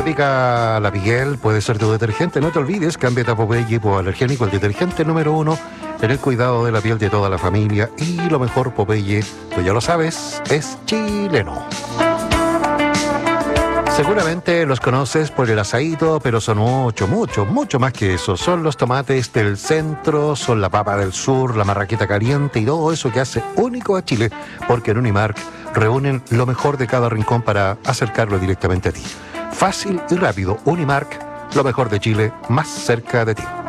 pica la piel, puede ser tu detergente. No te olvides, cámbiate a Popeye hipoalergénico, el detergente número 1 en el cuidado de la piel de toda la familia. Y lo mejor, Popeye, tú ya lo sabes, es chileno. Seguramente los conoces por el asadito, pero son mucho más que eso. Son los tomates del centro, son la papa del sur, la marraqueta caliente y todo eso que hace único a Chile, porque en Unimark reúnen lo mejor de cada rincón para acercarlo directamente a ti. Fácil y rápido, Unimark, lo mejor de Chile, más cerca de ti.